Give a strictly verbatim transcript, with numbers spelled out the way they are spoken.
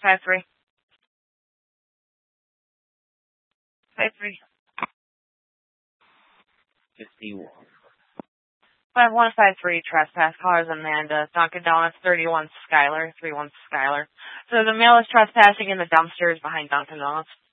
five three. Five three. fifty-one. Five one five three trespass. Callers Amanda. Dunkin' Donuts. Thirty one Skylar. Three one Skylar. So the male is trespassing in the dumpsters behind Dunkin' Donuts.